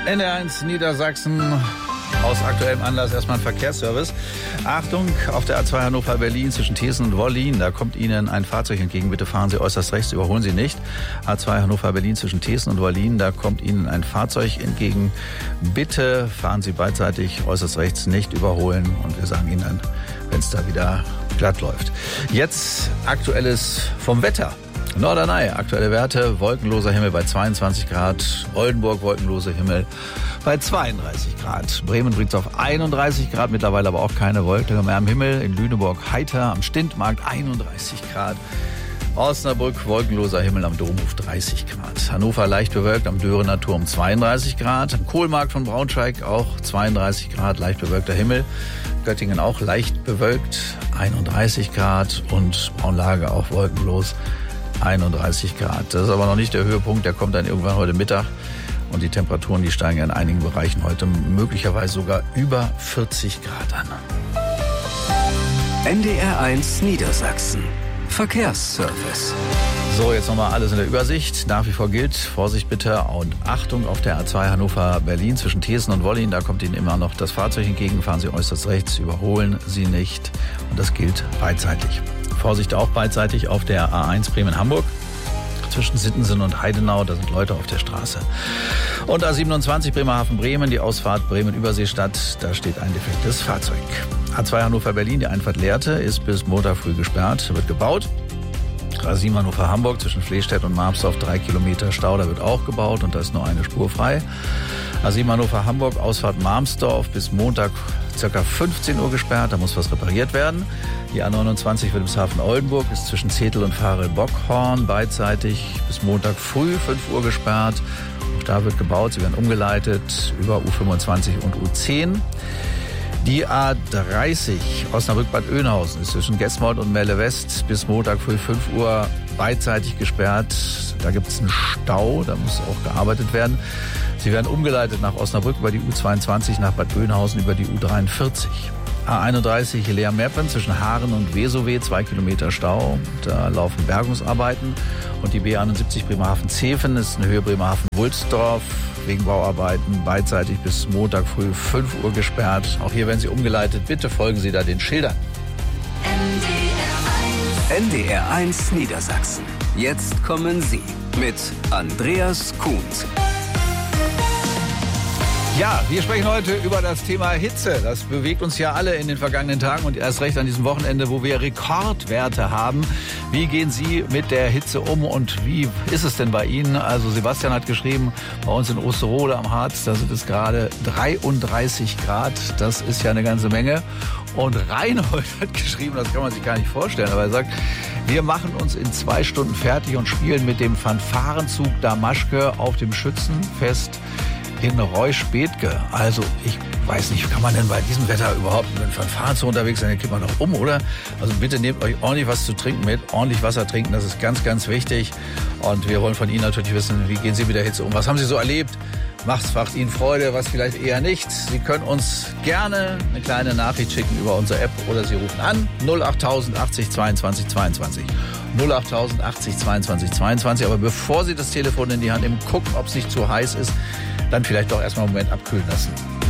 NDR1 Niedersachsen. Aus aktuellem Anlass erstmal ein Verkehrsservice. Achtung, auf der A2 Hannover-Berlin zwischen Thesen und Wollin, da kommt Ihnen ein Fahrzeug entgegen. Bitte fahren Sie äußerst rechts, überholen Sie nicht. A2 Hannover-Berlin zwischen Thesen und Wollin, da kommt Ihnen ein Fahrzeug entgegen. Bitte fahren Sie beidseitig äußerst rechts, nicht überholen. Und wir sagen Ihnen dann, wenn es da wieder glatt läuft. Jetzt Aktuelles vom Wetter. Norderney, aktuelle Werte, wolkenloser Himmel bei 22 Grad, Oldenburg, wolkenloser Himmel bei 32 Grad. Bremen bringt es auf 31 Grad, mittlerweile aber auch keine Wolke mehr am Himmel. In Lüneburg heiter, am Stintmarkt 31 Grad. Osnabrück, wolkenloser Himmel am Domhof 30 Grad. Hannover leicht bewölkt am Dörener Turm 32 Grad. Am Kohlmarkt von Braunschweig auch 32 Grad, leicht bewölkter Himmel. Göttingen auch leicht bewölkt, 31 Grad. Und Braunlage auch wolkenlos, 31 Grad. Das ist aber noch nicht der Höhepunkt, der kommt dann irgendwann heute Mittag. Und die Temperaturen, die steigen in einigen Bereichen heute möglicherweise sogar über 40 Grad an. NDR1 Niedersachsen. Verkehrsservice. So, jetzt nochmal alles in der Übersicht. Nach wie vor gilt, Vorsicht bitte und Achtung auf der A2 Hannover-Berlin zwischen Thesen und Wollin. Da kommt Ihnen immer noch das Fahrzeug entgegen. Fahren Sie äußerst rechts, überholen Sie nicht. Und das gilt beidseitig. Vorsicht auch beidseitig auf der A1 Bremen-Hamburg. Zwischen Sittensen und Heidenau, da sind Leute auf der Straße. Und A27 Bremerhaven-Bremen, die Ausfahrt Bremen-Überseestadt, da steht ein defektes Fahrzeug. A2 Hannover-Berlin, die Einfahrt Lehrte, ist bis Montag früh gesperrt, wird gebaut. A7 Hannover-Hamburg zwischen Flehstedt und Marpsdorf 3 Kilometer Stau, da wird auch gebaut und da ist nur eine Spur frei. A7 Hannover-Hamburg, Ausfahrt Marmsdorf bis Montag ca. 15 Uhr gesperrt, da muss was repariert werden. Die A29 Wilhelmshaven-Oldenburg ist zwischen Zetel und Farel-Bockhorn beidseitig bis Montag früh 5 Uhr gesperrt. Auch da wird gebaut, sie werden umgeleitet über U25 und U10. Die A30 Osnabrück-Bad Oeynhausen ist zwischen Gesmold und Melle West bis Montag früh 5 Uhr beidseitig gesperrt. Da gibt es einen Stau, da muss auch gearbeitet werden. Sie werden umgeleitet nach Osnabrück über die U22, nach Bad Oeynhausen über die U43. A31 Leer-Meppen zwischen Haaren und Wesowe, 2 Kilometer Stau. Da laufen Bergungsarbeiten. Und die B71 Bremerhaven-Zeven ist in Höhe Bremerhaven-Wulsdorf. Wegen Bauarbeiten beidseitig bis Montag früh 5 Uhr gesperrt. Auch hier werden Sie umgeleitet. Bitte folgen Sie da den Schildern. NDR1 Niedersachsen. Jetzt kommen Sie mit Andreas Kuhns. Ja, wir sprechen heute über das Thema Hitze. Das bewegt uns ja alle in den vergangenen Tagen und erst recht an diesem Wochenende, wo wir Rekordwerte haben. Wie gehen Sie mit der Hitze um und wie ist es denn bei Ihnen? Also Sebastian hat geschrieben, bei uns in Osterode am Harz, da sind es gerade 33 Grad. Das ist ja eine ganze Menge. Und Reinhold hat geschrieben, das kann man sich gar nicht vorstellen, aber er sagt, wir machen uns in 2 Stunden fertig und spielen mit dem Fanfarenzug Damaschke auf dem Schützenfest in Reusch-Bethge. Also ich weiß nicht, kann man denn bei diesem Wetter überhaupt mit dem Fanfarenzug unterwegs sein? Den kippt man doch um, oder? Also bitte nehmt euch ordentlich was zu trinken mit, ordentlich Wasser trinken, das ist ganz, ganz wichtig. Und wir wollen von Ihnen natürlich wissen, wie gehen Sie mit der Hitze um? Was haben Sie so erlebt? Macht Ihnen Freude, was vielleicht eher nicht. Sie können uns gerne eine kleine Nachricht schicken über unsere App oder Sie rufen an 08000 80 22 22. 08000 80 22 22. Aber bevor Sie das Telefon in die Hand nehmen, gucken, ob es nicht zu heiß ist, dann vielleicht doch erstmal einen Moment abkühlen lassen.